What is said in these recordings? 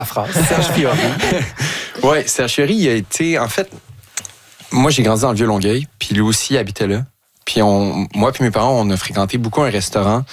phrase. Serge Fiori. Oui, Serge Fiori, il a été... En fait, moi, j'ai grandi dans le Vieux-Longueuil, puis lui aussi, il habitait là. Puis moi puis mes parents, on a fréquenté beaucoup un restaurant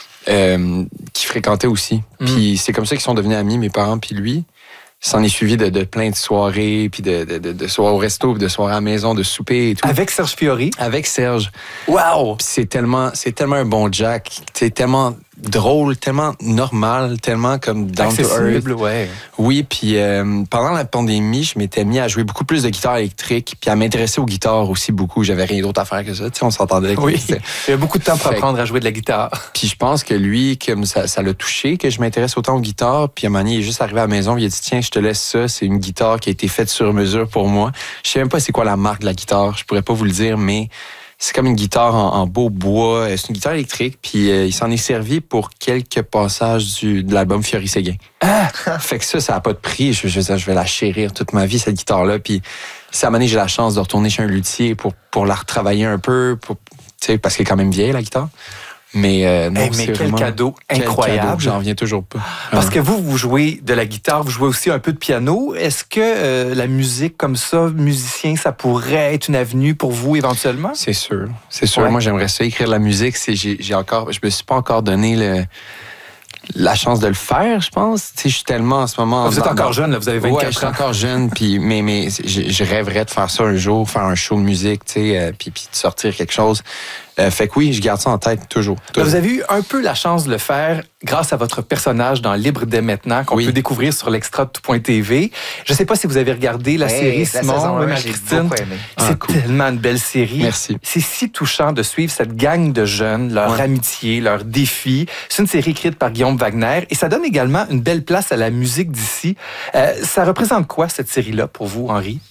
qui fréquentait aussi. Puis c'est comme ça qu'ils sont devenus amis, mes parents puis lui. S'en est suivi de plein de soirées, puis de soirées au resto, puis de soirées à la maison, de souper et tout. Avec Serge Fiori? Avec Serge. Wow! Puis c'est tellement un bon Jack. C'est tellement drôle, tellement normal, tellement comme down to earth. Ouais. Oui, puis pendant la pandémie, je m'étais mis à jouer beaucoup plus de guitare électrique, puis à m'intéresser aux guitares aussi beaucoup. J'avais rien d'autre à faire que ça. Tu sais, on s'entendait. Oui, il y a beaucoup de temps pour apprendre à jouer de la guitare. Puis je pense que lui, comme ça l'a touché, que je m'intéresse autant aux guitares. Puis à un moment donné, il est juste arrivé à la maison, il a dit, tiens, je te laisse ça. C'est une guitare qui a été faite sur mesure pour moi. Je sais même pas c'est quoi la marque de la guitare. Je pourrais pas vous le dire, mais c'est comme une guitare en beau bois. C'est une guitare électrique, puis il s'en est servi pour quelques passages de l'album Fiori-Séguin. Fait que ça a pas de prix. Je vais la chérir toute ma vie, cette guitare-là. Puis si à un moment donné, j'ai la chance de retourner chez un luthier pour la retravailler un peu, parce qu'elle est quand même vieille, la guitare. Mais non, mais quel cadeau incroyable. J'en reviens toujours pas. Parce que vous jouez de la guitare, vous jouez aussi un peu de piano. Est-ce que la musique comme ça, musicien, ça pourrait être une avenue pour vous éventuellement? C'est sûr. C'est sûr. Ouais. Moi, j'aimerais ça écrire de la musique. Je me suis pas encore donné la chance de le faire, je pense. Tu sais, je suis tellement en ce moment... Vous êtes encore jeune, là, vous avez 24 ans. Ouais, je suis encore jeune, puis mais je rêverais de faire ça un jour, faire un show de musique, tu sais, puis de sortir quelque chose. Fait que oui, je garde ça en tête toujours. Vous avez eu un peu la chance de le faire grâce à votre personnage dans Libre dès maintenant, qu'on peut découvrir sur l'extra de tout.tv. Je ne sais pas si vous avez regardé la série, Simon, Marie-Christine. C'est tellement une belle série. Merci. C'est si touchant de suivre cette gang de jeunes, leur amitié, leurs défis. C'est une série écrite par Guillaume Wagner et ça donne également une belle place à la musique d'ici. Ça représente quoi, cette série-là, pour vous, Henri?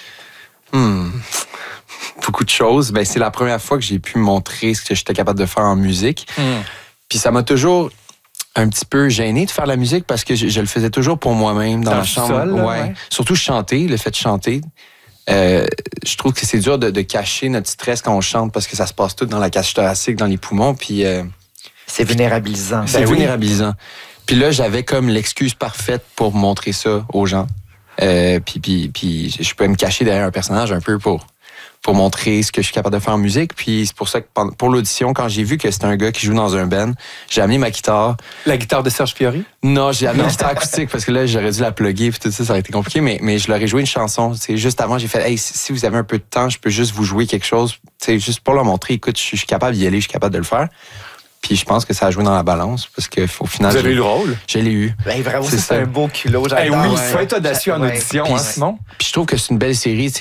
Beaucoup de choses. Ben, c'est la première fois que j'ai pu montrer ce que j'étais capable de faire en musique. Puis ça m'a toujours un petit peu gêné de faire la musique parce que je le faisais toujours pour moi-même dans la chambre. Seul, là, Surtout chanter, le fait de chanter. Je trouve que c'est dur de cacher notre stress quand on chante parce que ça se passe tout dans la cage thoracique, dans les poumons. Puis c'est vulnérabilisant. C'est vulnérabilisant. Puis là, j'avais comme l'excuse parfaite pour montrer ça aux gens. Puis je pouvais me cacher derrière un personnage un peu pour montrer ce que je suis capable de faire en musique. Puis c'est pour ça que pour l'audition, quand j'ai vu que c'était un gars qui joue dans un band, j'ai amené ma guitare. La guitare de Serge Fiori? Non, j'ai amené une guitare acoustique parce que là, j'aurais dû la plugger puis tout ça, ça aurait été compliqué. Mais je leur ai joué une chanson. C'est juste avant, j'ai fait, hey, si vous avez un peu de temps, je peux juste vous jouer quelque chose. C'est juste pour leur montrer, écoute, je suis capable d'y aller, je suis capable de le faire. Puis je pense que ça a joué dans la balance parce qu'au final... Vous avez eu le rôle? Je l'ai eu. Ben, bravo, c'est un beau culot. Oui, il faut être audacieux en audition, puis, Simon. Puis je trouve que c'est une belle série.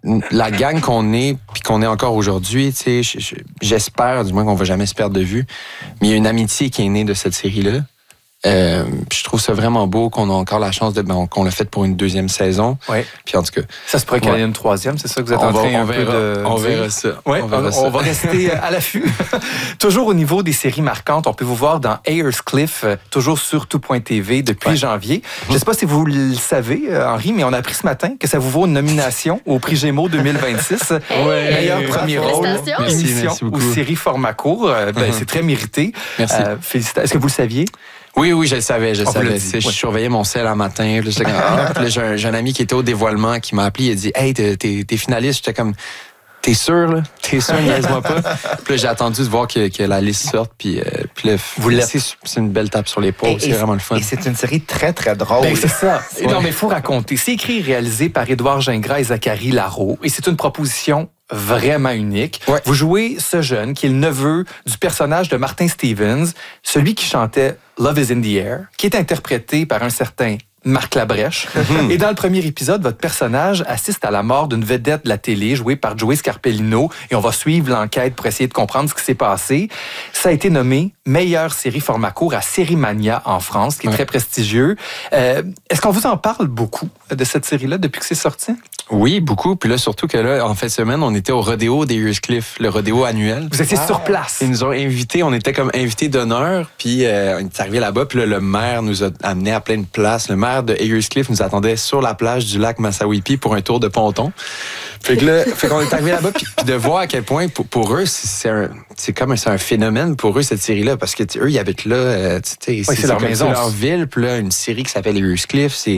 La gang qu'on est, puis qu'on est encore aujourd'hui, j'espère, du moins qu'on va jamais se perdre de vue, mais il y a une amitié qui est née de cette série-là. Puis je trouve ça vraiment beau qu'on a encore la chance qu'on l'a fait pour une deuxième saison. Ouais. Puis en tout cas... Ça se pourrait qu'il y ait une troisième, c'est ça que vous êtes en train un peu de... On verra ça. Ouais, on va rester à l'affût. Toujours au niveau des séries marquantes, on peut vous voir dans Ayers Cliff, toujours sur tout.tv depuis janvier. Je ne sais pas si vous le savez, Henri, mais on a appris ce matin que ça vous vaut une nomination au Prix Gémeaux 2026. Meilleur premier rôle, émission ou série format court. C'est très mérité. Merci. Félicitations. Est-ce que vous le saviez? Oui, je le savais. Je surveillais mon sel un matin. Puis là, j'ai un ami qui était au dévoilement qui m'a appelé. Il a dit, hey, t'es finaliste. J'étais comme, t'es sûr, là? T'es sûr, niaise-moi pas. Puis là, j'ai attendu de voir que la liste sorte. Puis là, c'est une belle tape sur l'épaule. C'est vraiment le fun. Et c'est une série très, très drôle. Ben, c'est ça. Non, mais il faut raconter. C'est écrit et réalisé par Édouard Gingras et Zachary Larreau. Et c'est une proposition vraiment unique. Ouais. Vous jouez ce jeune qui est le neveu du personnage de Martin Stevens, celui qui chantait Love is in the Air, qui est interprété par un certain Marc Labrèche. Et dans le premier épisode, votre personnage assiste à la mort d'une vedette de la télé jouée par Joey Scarpellino et on va suivre l'enquête pour essayer de comprendre ce qui s'est passé. Ça a été nommé meilleure série format court à Sérimania en France, qui est très prestigieux. Est-ce qu'on vous en parle beaucoup de cette série-là depuis que c'est sorti? Oui, beaucoup. Puis là, surtout que là, en fin de semaine, on était au rodéo d'Ayers-Cliff, le rodéo annuel. Vous étiez sur place. Ils nous ont invités, on était comme invités d'honneur, puis on est arrivé là-bas, puis là, le maire nous a amenés à plein de places. Le maire de Ayers-Cliff nous attendait sur la plage du lac Massawippi pour un tour de ponton. Fait qu'on est arrivé là-bas, puis de voir à quel point, pour eux, c'est un phénomène pour eux, cette série-là, parce que eux, ils habitent là, c'est leur maison. C'est leur ville, puis là, une série qui s'appelle Ayers-Cliff,